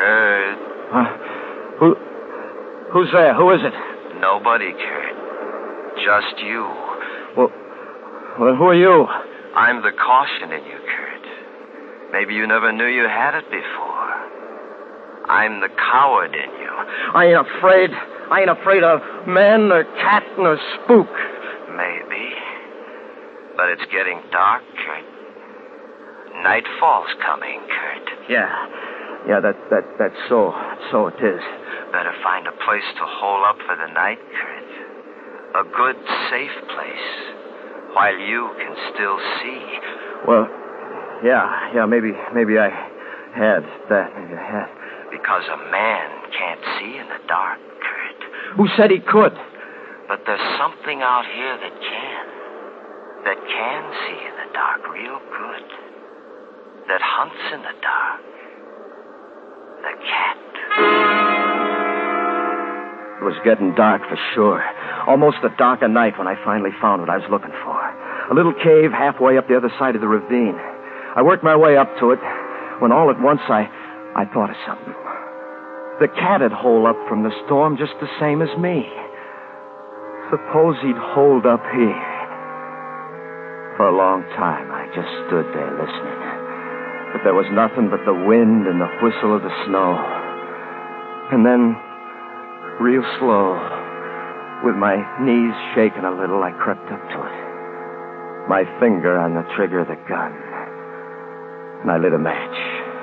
Kurt. Who's there? Who is it? Nobody, Kurt. Just you. Well, who are you? I'm the caution in you, Kurt. Maybe you never knew you had it before. I'm the coward in you. I ain't afraid. I ain't afraid of man, or cat, nor spook. Maybe. But it's getting dark, Kurt. Nightfall's coming, Kurt. Yeah, that's so. So it is. Better find a place to hole up for the night, Kurt. A good, safe place. While you can still see. Well, yeah, maybe I had that. Maybe I had. Because a man can't see in the dark, Kurt. Who said he could? But there's something out here that can. That can see in the dark real good. That hunts in the dark. The cat. It was getting dark for sure. Almost the dark of night when I finally found what I was looking for. A little cave halfway up the other side of the ravine. I worked my way up to it when all at once I thought of something. The cat had holed up from the storm just the same as me. Suppose he'd holed up here. For a long time, I just stood there listening. But there was nothing but the wind and the whistle of the snow. And then, real slow, with my knees shaking a little, I crept up to it. My finger on the trigger of the gun. And I lit a match.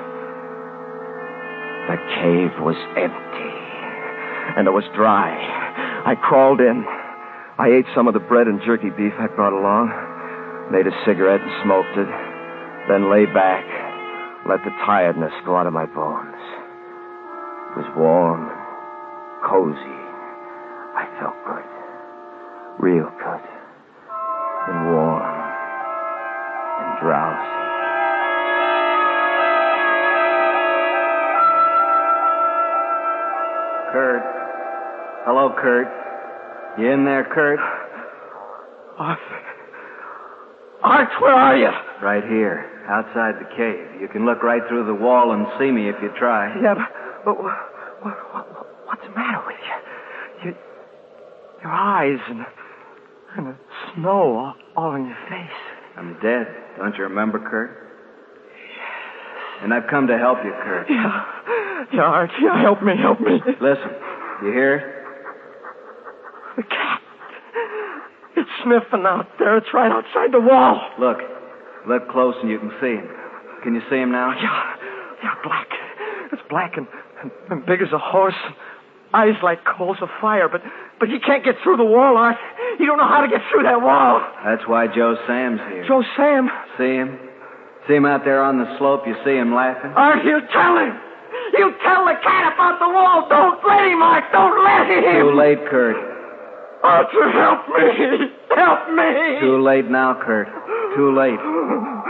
The cave was empty. And it was dry. I crawled in. I ate some of the bread and jerky beef I brought along. Made a cigarette and smoked it. Then lay back. Let the tiredness go out of my bones. It was warm and cozy. I felt good. Real good. And warm. And drowsy. Kurt. Hello, Kurt. You in there, Kurt? Art, where are you? Right here, outside the cave. You can look right through the wall and see me if you try. Yeah, but what's the matter with you? Your eyes and the snow all in your face. I'm dead. Don't you remember, Kurt? And I've come to help you, Kurt. Yeah, Art. Yeah, help me. Listen, you hear it? The cat. It's sniffing out there. It's right outside the wall. Look close and you can see him. Can you see him now? Yeah, black. It's black and big as a horse. Eyes like coals of fire, but he can't get through the wall, Art. He don't know how to get through that wall. That's why Joe Sam's here. Joe Sam? See him? See him out there on the slope? You see him laughing? Art, he'll tell him. He'll tell the cat about the wall. Don't let him, Art. Don't let him. Too late, Kurt. Arthur, help me. Help me. Too late now, Kurt. Too late.